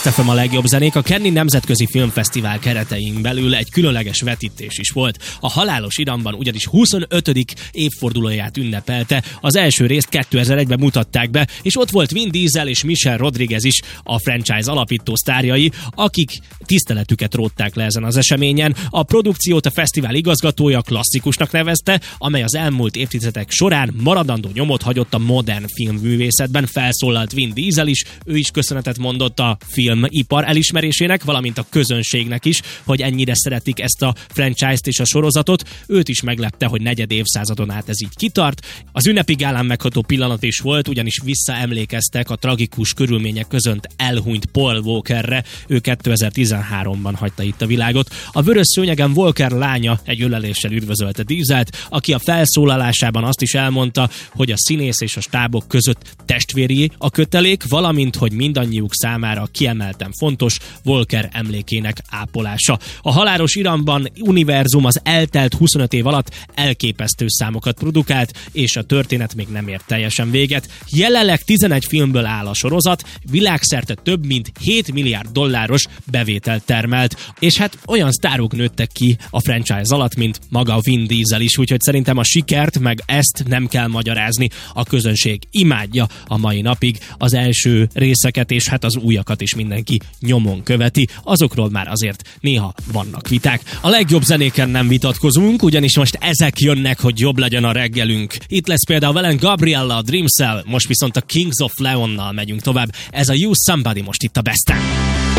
Blast FM a legjobb zenék. A Cannes Nemzetközi Filmfesztivál keretein belül egy különleges vetítés is volt. A Halálos Iramban ugyanis 25. évfordulóját ünnepelte. Az első részt 2001-ben mutatták be, és ott volt Vin Diesel és Michelle Rodriguez is, a franchise alapító sztárjai, akik tiszteletüket rótták le ezen az eseményen. A produkciót a fesztivál igazgatója klasszikusnak nevezte, amely az elmúlt évtizedek során maradandó nyomot hagyott a modern filmművészetben. Felszólalt Vin Diesel is, ő is köszönetet mondott a filmipar elismerésének, valamint a közönségnek is, hogy ennyire szeretik ezt a franchise-t és a sorozatot. Őt is meglepte, hogy negyed évszázadon át ez így kitart. Az ünnepi gálán megható pillanat is volt, ugyanis visszaemlékeztek a tragikus körülmények között elhunyt Paul Walkerre. Ő 2013-ban hagyta itt a világot. A vörös szőnyegen Walker lánya egy öleléssel üdvözölte Dieselt, aki a felszólalásában azt is elmondta, hogy a színész és a stábok között testvéri a kötelék, valamint, hogy mindannyiuk számára kiemelten fontos Walker emlékének ápolása. A Halálos Iramban univerzum az eltelt 25 év alatt elképesztő számokat produkált, és a történet még nem ért teljesen véget. Jelenleg 11 filmből áll a sorozat, világszerte több mint 7 milliárd dolláros bevételt termelt, és hát olyan sztárok nőttek ki a franchise alatt, mint maga Vin Diesel is, úgyhogy szerintem a sikert, meg ezt nem kell magyarázni, a közönség imádja a mai napig az első részeket, és hát az újakat is mindenki nyomon követi, azokról már azért néha vannak viták. A legjobb zenéken nem vitatkozunk, ugyanis most ezek jönnek, hogy jobb legyen a reggelünk. Itt lesz például velem Gabriella a Dreamcell, most viszont a Kings of Leonnal megyünk tovább. Ez a You Somebody most itt a Besten.